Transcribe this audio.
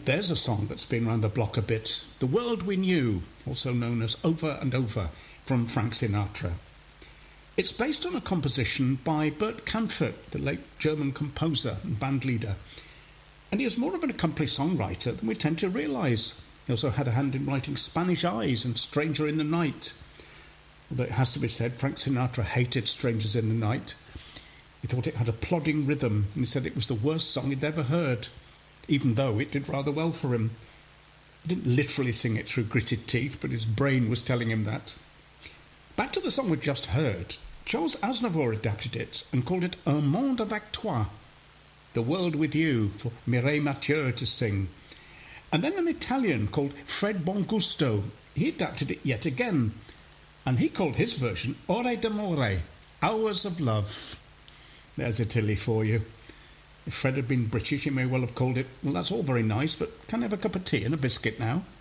There's a song that's been round the block a bit. The World We Knew, also known as Over and Over, from Frank Sinatra. It's based on a composition by Bert Kaempfert, the late German composer and band leader. And he was more of an accomplished songwriter than we tend to realise. He also had a hand in writing Spanish Eyes and Stranger in the Night. Although it has to be said, Frank Sinatra hated Strangers in the Night. He thought it had a plodding rhythm, and he said it was the worst song he'd ever heard, even though it did rather well for him. He didn't literally sing it through gritted teeth, but his brain was telling him that. Back to the song we just heard. Charles Aznavour adapted it and called it Un Monde Avec Toi, The World With You, for Mireille Mathieu to sing. And then an Italian called Fred Bongusto, he adapted it yet again, and he called his version Ore d'amore, Hours of Love. There's Italy for you. If Fred had been British, he may well have called it, well, that's all very nice, but can I have a cup of tea and a biscuit now?